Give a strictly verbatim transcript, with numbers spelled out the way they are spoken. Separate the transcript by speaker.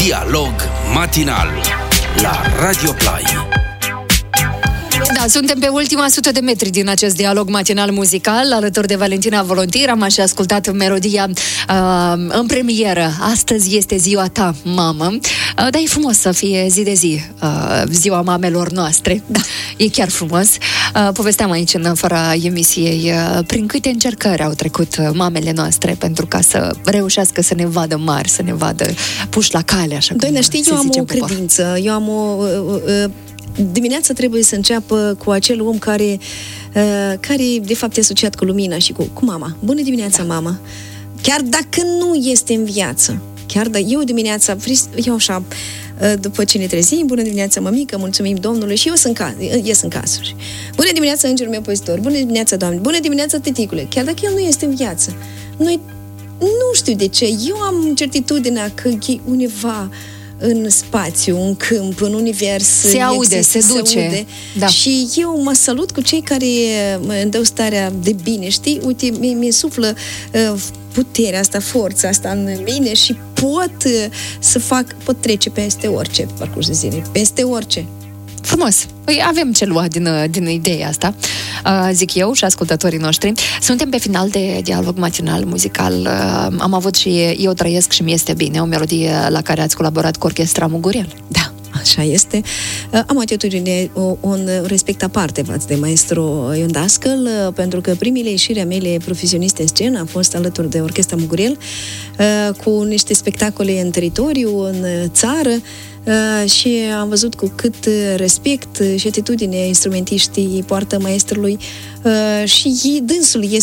Speaker 1: Dialog matinal la Radio Play.
Speaker 2: Da, suntem pe ultima sută de metri din acest dialog matinal muzical, alături de Valentina Volontir. Am așa ascultat melodia uh, în premieră. Astăzi este ziua ta, mamă. Uh, dar e frumos să fie zi de zi uh, ziua mamelor noastre. Da, e chiar frumos. Uh, povesteam aici în afara emisiei uh, prin câte încercări au trecut uh, mamele noastre pentru ca să reușească să ne vadă mari, să ne vadă puși la cale, așa
Speaker 3: Doamne,
Speaker 2: cum
Speaker 3: știi,
Speaker 2: se
Speaker 3: eu am
Speaker 2: zice
Speaker 3: o
Speaker 2: în popor.
Speaker 3: credință, eu am o... Uh, uh, Dimineața trebuie să înceapă cu acel om care, uh, care de fapt e asociat cu lumina și cu, cu mama. Bună dimineața, mama! Chiar dacă nu este în viață, chiar dacă eu dimineața, eu așa, uh, după ce ne trezim, bună dimineața, mămică, mulțumim Domnului, și eu sunt ca, ies în casă. Bună dimineața, îngerul meu păzitor, bună dimineața, Doamne, bună dimineața, tăticule, chiar dacă el nu este în viață. Noi, nu știu de ce, eu am certitudinea că e undeva în spațiu, în câmp, în univers.
Speaker 2: Se aude,
Speaker 3: există,
Speaker 2: se duce.
Speaker 3: Se aude.
Speaker 2: Da.
Speaker 3: Și eu mă salut cu cei care îmi dau starea de bine, știi? Uite, mi, mi suflă uh, puterea asta, forța asta în mine și pot uh, să fac, pot trece peste orice parcurs de zile, peste orice.
Speaker 2: Frumos. Păi avem ce lua din, din ideea asta, uh, zic eu și ascultătorii noștri. Suntem pe final de dialog matinal muzical. Uh, am avut și Eu trăiesc și mi-este bine, o melodie la care ați colaborat cu Orchestra Mugurel.
Speaker 3: Da, așa este. Am o atitudine, un respect aparte față de maestru Ion Dascăl, pentru că primele ieșiri mele profesioniste în scenă am fost alături de Orchestra Mugurel, cu niște spectacole în teritoriu, în țară, și am văzut cu cât respect și atitudine instrumentiștii poartă maestrului și dânsul este